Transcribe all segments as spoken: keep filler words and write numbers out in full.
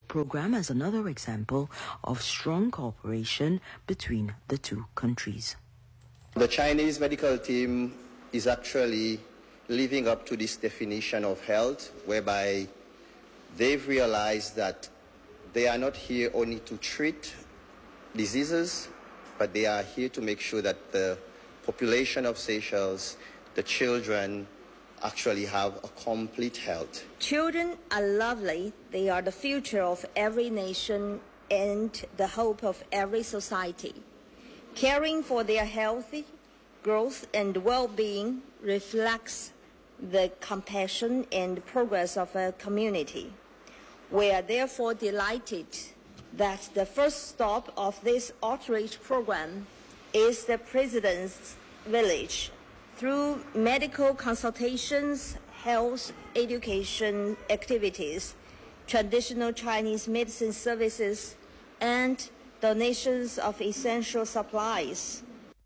program as another example of strong cooperation between the two countries. The Chinese medical team is actually living up to this definition of health, whereby they've realized that they are not here only to treat diseases, but they are here to make sure that the population of Seychelles, the children, actually have a complete health. Children are lovely. They are the future of every nation and the hope of every society. Caring for their healthy growth and well-being reflects the compassion and progress of a community. We are therefore delighted that the first stop of this outreach program is the President's Village. Through medical consultations, health education activities, traditional Chinese medicine services, and donations of essential supplies.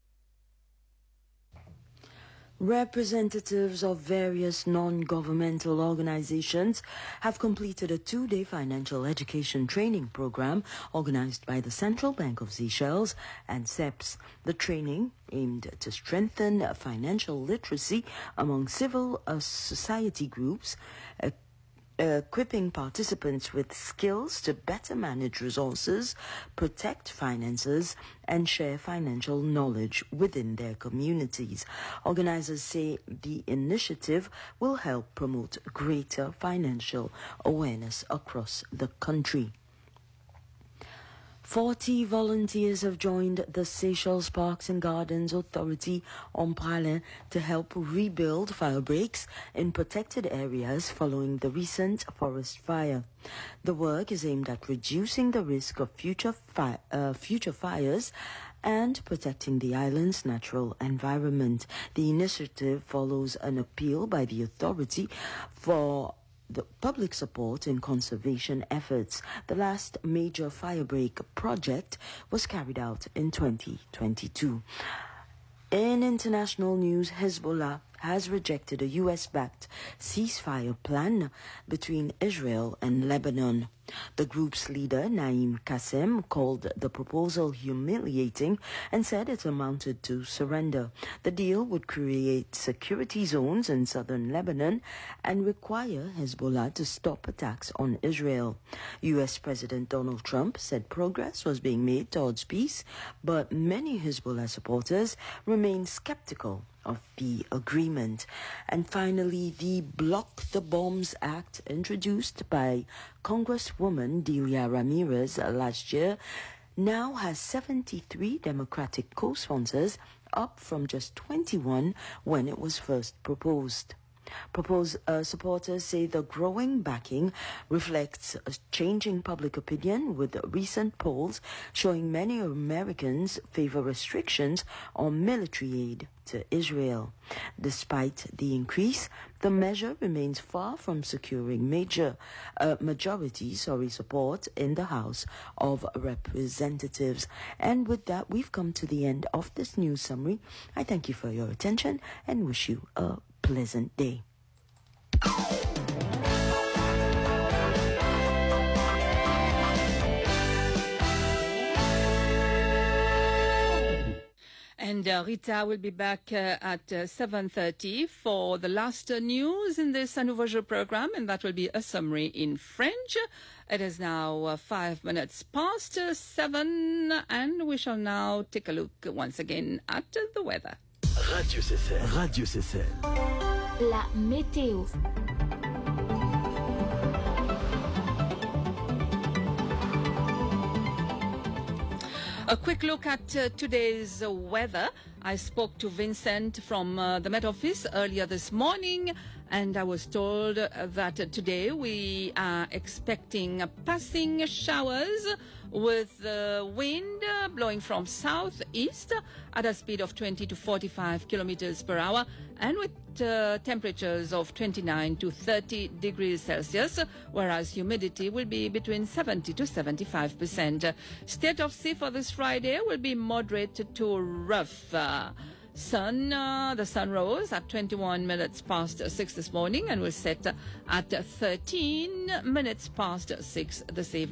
Representatives of various non-governmental organizations have completed a two-day financial education training program organized by the Central Bank of Seychelles and C E P S. The training aimed to strengthen financial literacy among civil uh, society groups, uh, equipping participants with skills to better manage resources, protect finances, and share financial knowledge within their communities. Organizers say the initiative will help promote greater financial awareness across the country. Forty volunteers have joined the Seychelles Parks and Gardens Authority on Pralin to help rebuild fire breaks in protected areas following the recent forest fire. The work is aimed at reducing the risk of future, fi- uh, future fires and protecting the island's natural environment. The initiative follows an appeal by the authority for the public support in conservation efforts. The last major firebreak project was carried out in twenty twenty-two. In international news, Hezbollah has rejected a U S-backed ceasefire plan between Israel and Lebanon. The group's leader, Naim Qassem, called the proposal humiliating and said it amounted to surrender. The deal would create security zones in southern Lebanon and require Hezbollah to stop attacks on Israel. U S President Donald Trump said progress was being made towards peace, but many Hezbollah supporters remain skeptical of the agreement. And finally, the Block the Bombs Act, introduced by Congresswoman Delia Ramirez last year, now has seventy-three Democratic co-sponsors, up from just twenty-one when it was first proposed. Proposed uh, supporters say the growing backing reflects a changing public opinion, with recent polls showing many Americans favor restrictions on military aid to Israel. Despite the increase, the measure remains far from securing major uh, majority sorry, support in the House of Representatives. And with that, we've come to the end of this news summary. I thank you for your attention and wish you a pleasant day. And uh, Rita will be back uh, at uh, seven thirty for the last uh, news in this uh, Nouveau Jour program, and that will be a summary in French. It is now uh, five minutes past uh, seven, and we shall now take a look once again at uh, the weather. Radio C C L. Radio C C L. La météo. A quick look at uh, today's uh, weather. I spoke to Vincent from uh, the Met Office earlier this morning, and I was told uh, that uh, today we are expecting uh, passing showers with the uh, wind uh, blowing from southeast at a speed of twenty to forty-five kilometers per hour, and with uh, temperatures of twenty-nine to thirty degrees Celsius, whereas humidity will be between seventy to seventy-five percent. State of sea for this Friday will be moderate to rough. Uh, sun, uh, the sun rose at twenty-one minutes past six this morning and will set at thirteen minutes past six this evening.